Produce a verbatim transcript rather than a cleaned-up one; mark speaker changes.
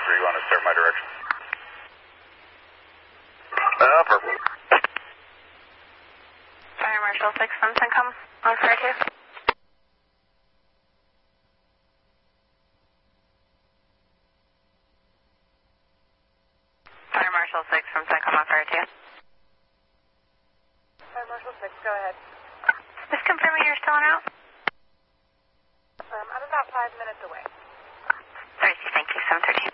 Speaker 1: three, you want to start my direction? Uh, purple.
Speaker 2: Fire Marshal six from Syncom on Fire two. Fire Marshal six from Syncom on Fire two.
Speaker 3: Fire Marshal six, go ahead.
Speaker 2: Just confirming you're still on out?
Speaker 3: Um, I'm about five minutes away.
Speaker 2: Sorry, thank you, seven thirteen.